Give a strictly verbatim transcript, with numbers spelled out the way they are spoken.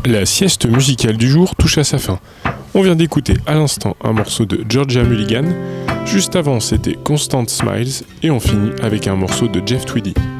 La sieste musicale du jour touche à sa fin. On vient d'écouter à l'instant un morceau de Georgia Mulligan, juste avant c'était Constant Smiles et on finit avec un morceau de Jeff Tweedy.